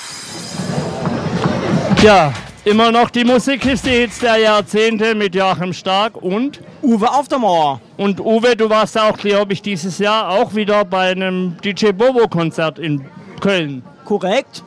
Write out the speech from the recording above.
Ja, immer noch die Musikkiste Hits der Jahrzehnte mit Joachim Stark und Uwe auf der Mauer. Und Uwe, du warst auch, glaube ich, dieses Jahr auch wieder bei einem DJ Bobo Konzert in Köln. Korrekt.